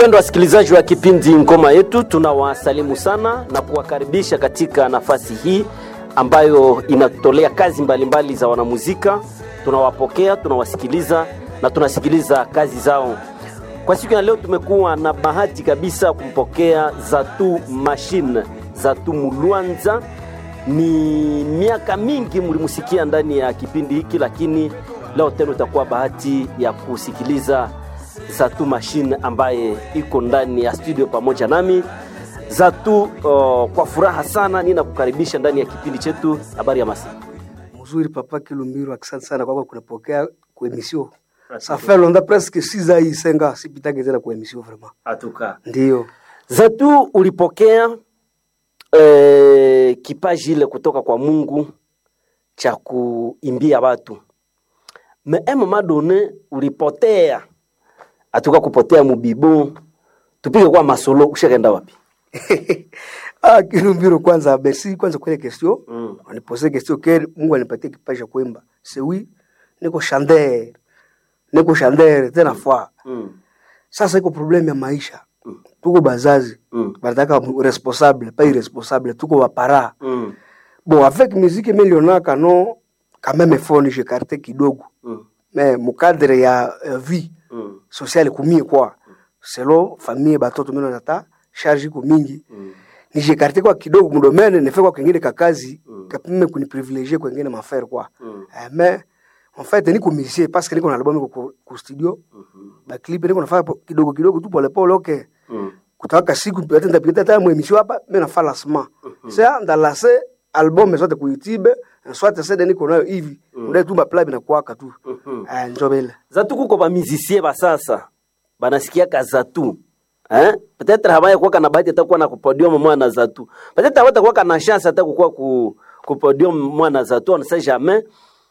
Wapendwa wasikilizaji wa kipindi Ngoma Yetu, tunawasalimu sana na kuwakaribisha katika nafasi hii ambayo inatolea kazi mbalimbali za wanamuzika. Tunawapokea, tunawasikiliza na tunasikiliza kazi zao. Kwa siku ya leo tumekuwa na bahati kabisa kumpokea Zatu Machine, Zatu Mulwanza. Ni miaka mingi mlimusikia ndani ya kipindi hiki, lakini leo tena utakuwa bahati ya kusikiliza Zatu Machine ambaye iko ndani ya studio pamoja nami. Zatu, kwa furaha sana ninakukaribisha ndani ya kipindi chetu. Habari ya masi? Mzuri papa Kilumbiro, asante sana kwa kunapokea kwa emission. Ça fait longtemps, presque 6 ans isenga sipitake tena kwa emission vraiment. Atuka. Ndio. Zatu, ulipokea kipaji ile kutoka kwa Mungu cha kuimbia watu. Mais madone ulipotea. Atuka kupotea mubibo. Tupige kwa masolo, ushakaenda wapi? Kilumbiro, kwanza merci kwanza kwa ile question. Wanipose question que Mungu anipatie kipaji cha kuimba. C'est oui, niko chanter tena fois. Sasa iko problem ya maisha. Tuko bazazi. Banataka responsable, pas irresponsable, tuko wapara. Bon, avec musique millionaka non, quand même faut ni j'écarte kidogo. Mais mu cadre ya vie sociale kumie kwa. Selo famille batoto mimi nata charge ko mingi. Ni j'écarte kwa kidogo mu domaine ne fait kwa kingine ka kazi, kapime kuni privilégier kwa kingine mafaire kwa. Mais en fait niko musicien parce que niko na album ko studio. Ba clip niko nafanya kidogo tu pole pole, okay. Kutaka siku tutenda pita mu emission hapa mimi nafanya lancement. C'est dans la album zote ku YouTube, soit c'est niko nayo hivi. Ndio tu maplab na kuaka tu. Njobele. Zatu kuko ba musicien ba sasa. Banasikia ka Zatu. Peut-être habaya kwa kana bahati atakuwa na kupodium mwana Zatu. Peut-être hawatakuwa kana chance atakuwa ku podium mwana Zatu, on ne sait jamais.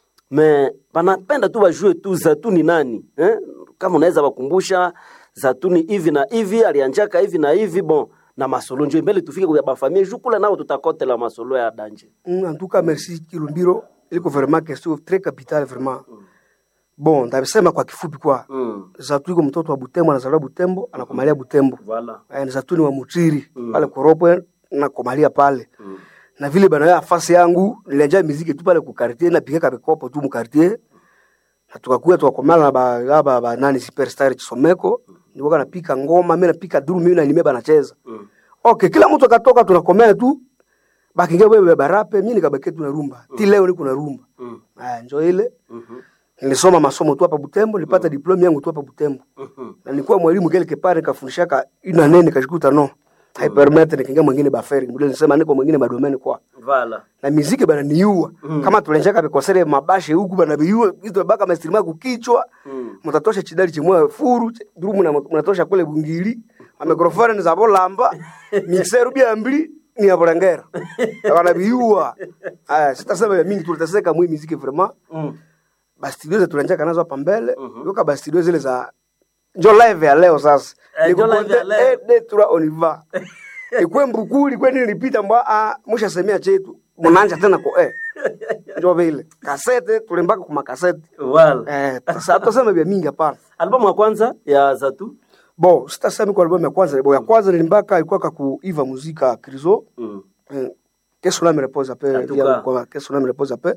Mais banapenda tu bajue tu Zatu ni nani, kama unaweza wakumbusha Zatu ni hivi na hivi, alianjaka hivi na hivi, bon, na masolo njo mbele tufike kwa ba famille jukula nao tutakote la masolo ya danje. En tout cas merci Kilumbiro, il faut vraiment question très capitale vraiment. Bon, ndabisema kwa kifupi kwa Zatu iko mtoto wa Butembo, anazaliwa Butembo, anakomalia Butembo. Voilà. Zatu ni wa Mutiri, pale Koropo na komalia pale. Na vile bana ya fasi yangu nilianza muziki tu pale ku quartier na pika kabekopo tu mu quartier. Na tukakuwa tukakomana na ba nani superstar Chisomeko, nilikuwa napika ngoma, mimi napika drum, mimi na nimeba nacheza. Okay, kila mtu akatoka tunakomana tu. Bakingia wewe barape, mimi nikabaki tu na rumba. Ti leo niko na rumba. Njoo ile. Nilisoma masomo tu hapa Butembo, nilipata diploma yangu tu hapa Butembo. Na nilikuwa mwalimu quelque part nikafundishaka ina nene kashikuta no. Hypermeter nikinga mwingine baferi, ndio nilisema niko mwingine madomeni kwa. Vala. Na muziki bana niua. Kama tulenjaka bikosere mabashe huku bana biua, hizo baka mastrima kukichwa. Mtatosha chidali chimwa furu, drum na mnatosha kule bungili. Mikrofoni ni za bolamba, mixer bia mbili ni ya bolangera. Bana biua. Sitasema ya mingi tulitaseka mwi muziki vraiment. Bastudio za tulenjaka nazo hapa mbele, yoka bastudio zile za njo live ya leo sasa. Niko de tura oniva. Ikwe mbukuli kweni nilipita mba musha semea chetu. Munanja tena ko njo vile. Kasete tulimbaka kuma kasete. Wala. Sasa tuseme bia mingi hapana. Albamu ya kwanza ya Zatu? Bon, sitasema kwa albamu ya kwanza. Bon, ya kwanza nilimbaka ilikuwa ku Iva Muzika Krizo. Kesu na me repose ape kwa kesu na me repose ape.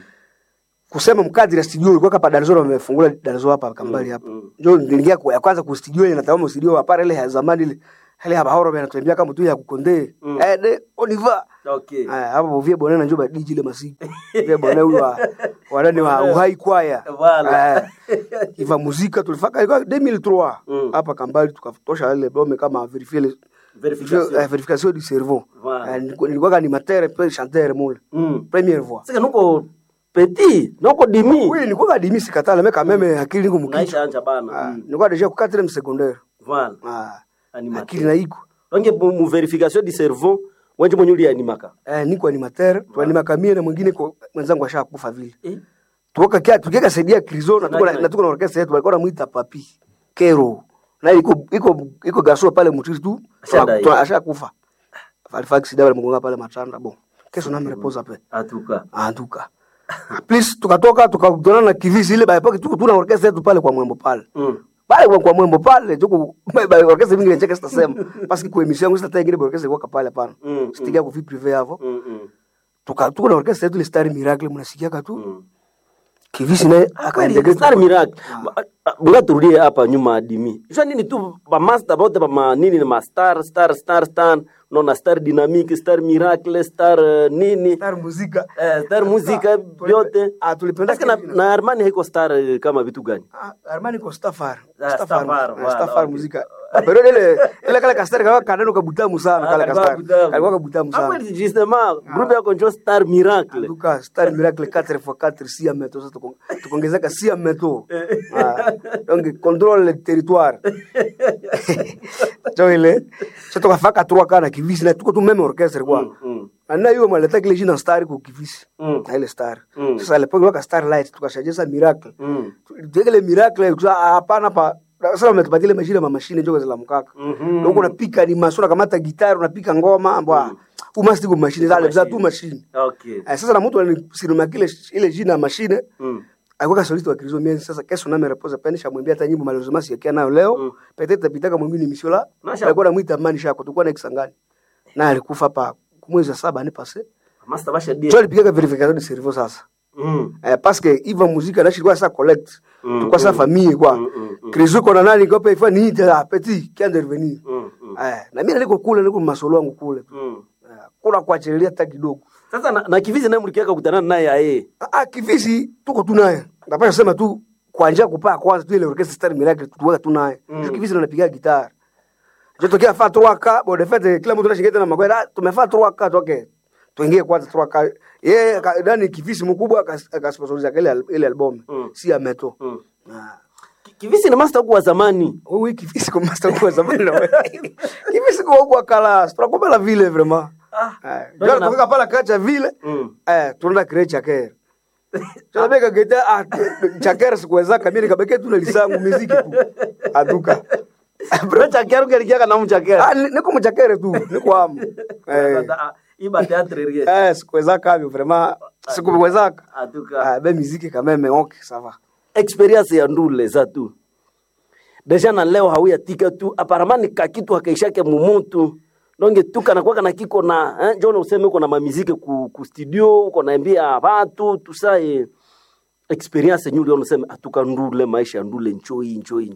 Kusema mkadiri ya studio ilikuwa hapa Darzoro, wamefungula Darzoro hapa kambali hapa. Ndio niliingia kwa kwanza ku studio ile, nataka studio hapa ile ya zamani ile. Ile hapa horo bana tuambia kama tu ya kukonde. Oniva. Okay. Hapo vile bwana na njoba DJ ile masiku. Vile bwana huyu wanani wa uhai kwaya. Iva Muzika tulifaka ilikuwa 2003 hapa kambali, tukatosha ile dome kama verification du cerveau. Nilikuwa animateur et chanteur mule. Première voix. Sasa nuko petit, noko dimi. Oui, nilikuwa dimi sikatala, mais quand même akili niko mkicho. Naisha anja bana. Nilikuwa deja ku 4e secondaire. Voilà. Akili na iko. Donc mu verification du cerveau, wanje monyuli animaka. Niko animateur, tu animaka mimi na mwingine mwenzangu ashakufa vile. Tukeka saidia Krizo na tuko na orchestra yetu, walikuwa wanamuita Papi Kero. Na iko gaso pale Mutiri tu, ashakufa. Halifax dawa mgonga pale Matanda. Bon, kesho na mrepoza pe. Atuka. Please tukatoka tukakutana na kivisi ile by epoque tuko tuna orchestra yetu pale kwa Mwembo pale. pale kwa mwembo pale tuko orchestre mingi ncheke sitasema parce que kwa emission yangu sita ingine orchestre kwa pale hapana sitikia ku vie privée hapo tuko na orchestre yetu le Star Miracle mnasikia tu Kivisi naye akaendelea Star Miracle. Bora turudie hapa nyuma Adimi. Sio nini tu ba master bote ba nini ni master star no na Star Dynamic, Star Miracle, Star nini? Star Muzika. Star Muzika yote. Tulipenda na Armani haiko Star kama vitu gani? Armani ko Stafar. Stafar Muzika. Pero ile kale kastar kama kaneno kabutamu sana kale kastar. Kalikuwa kabutamu sana. Hapo justement group yako ndio Star Miracle. Duka Star Miracle 4x4 si ameto sasa tukongezeka si ameto. Donc contrôle le territoire. Joile. Sasa tukafaka 3 kana Kivisi na tuko tu meme orchestre kwa. Na hiyo maleta kile jina Star kwa Kivisi. Na ile Star. Sasa ile pokea Starlight tukashajeza Miracle. Ile Miracle hapana pa sasa umetupatia ile mashine njogo za mkaka. Ndio unapika ni masura kamata gitari unapika ngoma ambwa umasti kwa mashine za tu mashine. Okay. Sasa na mtu alisinoma kile ile jina mashine. Alikuwa soliste wa Kristo miezi sasa kesho na merepoza penisha mwambia hata nyimbo malozimasi yake nayo leo. Petete pitaka mwingine mishola. Alikuwa anamuita Amani Shako tulikuwa na Kisangani. Na alikufa hapa mwezi wa 7 ni passé. Master basha dia. Choli piga verification de cerveau sasa. Parce que Iva Muzika na shirika sa collect. Tukwa sa famille kwa. Kristo kona nani kwa ifa ni ita petit qui intervenir. Na mimi niko kule niko masolo wangu kule. Kuna kuachilia hata kidogo. Sasa na Kivisi naye mlikiaka kutana naye yeye. Kivisi tuko tu naye. Napasha sema tu kwa njia kupaa kwanza tu ile orchestre Star Miracle tuweka tu naye. Kivisi anapiga gitar. Jotokea fa 3K bon de fait kila mtu anashiketa na magwera tumefaa 3K okay. Tuingie kwanza 3K. Yeye ndani Kivisi mkubwa akasponsoriza ile album si ameto. Kivisi ni master kwa zamani. Wewe Kivisi kwa master kwa zamani na wewe. Kivisi kwa kala, tunakombela vile vraiment. Ndio tunataka pala kacha vile. Tunaenda krecha kere. Tunabeka geta chakera sikuweza kama nikabeke tu na lisangu muziki tu. Aduka. Bro chakera kalikia na mchakera. Niko mchakera tu, niko hamu. Iba teatre rien. Sikuweza kama vraiment sikuweza. Aduka. Be muziki kama même okay, ça va. Experience ya ndule za tu. Deja na leo hauya tika tu aparamani kakitu akaishake mumuntu. Donge tuka na kwa kana kiko na njoo useme uko na mamiziki ku studio uko naambia watu tusae experience nyuli unasema atuka ndule maisha ndule enjoy.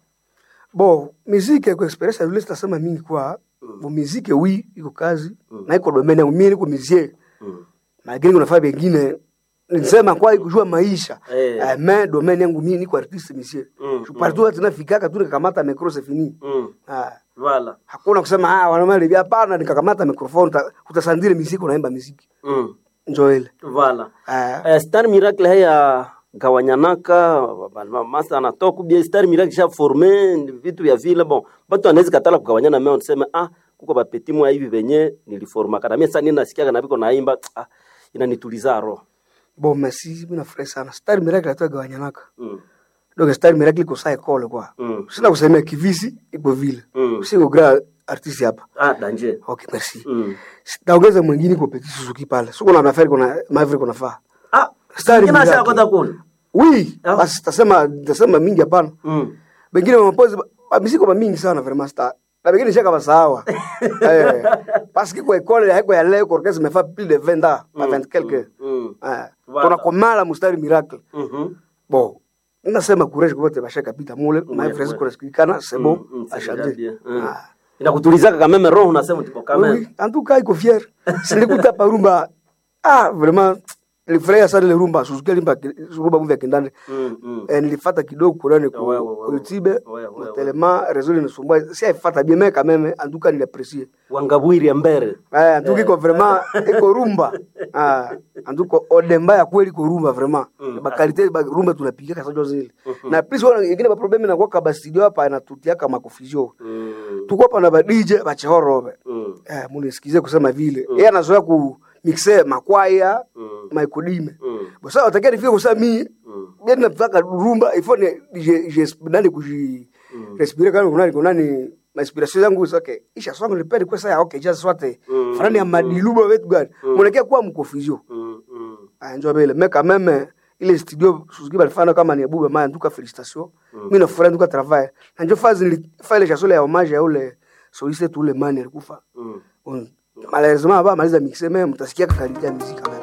Bo muziki kwa experience ndule tutasema mingi kwa bo muziki iko kazi na iko domaine yangu mimi niko musicien. Na gani unafanya bengine nisema kwa kujua maisha. Mais domaine yangu mimi niko artiste musicien. Je partout tunafikaka tu nikamata micro c'est fini. Voilà. Hakuna kusema wanamali hapana nikakamata microphone utasandile muziki unaimba muziki. Njoo ile. Voilà. Star Miracle haya gawanyanaka masa anatoka bia Star Miracle sha former vitu vya vile bon. Watu wanaweza katala kugawanyana mimi wanasema kuko ba petit moi hivi venye niliforma kana mimi sasa nini nasikia na biko naimba inanituliza roho. Bon merci mimi nafurahi sana. Star Miracle atagawanyanaka. Donc Star Miracle iko sai kole kwa. Sina kusema Kivisi iko vile. Sio grand artiste hapa. Danger. Okay, merci. Taongeza mwingine kwa Petit Suzuki pale. Sio kuna affaire kuna Maverick kuna faa. Star Miracle kwenda kule. Oui, basi tasema mingi hapana. Bengine mapozi miziki mingi sana vraiment Star. Na bengine shaka basawa. Parce que kwa école haiko ya leo orchestre mefa plus de 20 ans, pas 20 quelques. Tuna komala Star Miracle. Bon, nasema courage kwa wote bashaka pita mule, Maverick kuna sikikana, c'est bon, achanger. Inakutulizaka kama meme roho unasema tuko kama. Oui, en tout cas iko fier. Silikuta parumba. Vraiment nilifurahia sana ile rumba Suzuki limba rumba mvya kindani. Nilifuata kidogo Kurani kwa YouTube, tellement réseau ni sumbua. Si aifuata bien mais quand même en tout cas nilaprécier. Wangabwiri ya mbere. En tout cas iko vraiment iko rumba. En tout cas odemba ya kweli iko rumba vraiment. Ba qualité ba rumba tunapiga kasa jozo ile. Na plus wana ingine ba problem na kwa kaba studio hapa inatutia kama confusion. Tuko hapa na ba DJ ba chehorobe. Munisikize kusema vile. Yeye anazoea ku mixer makwaya maikodime bosa utakia nifike kusema mimi nataka rumba ifone je ndani kuji respirer kana kunani inspiration yangu okay isha song repair kwa sasa okay just swate frani ya madiluba wetu gani mnakia kwa mkonfusion njoo bele meka meme ile studio Suzuki balifanya kama ni Bube Maya nduka felicitation. Mimi nafurahi nduka travail. Na ndio fazi nilifanya chanson ya hommage ya ule soliste tu ule mani alikufa. Malheureusement maliza mixer même mtasikia kalite ya muziki.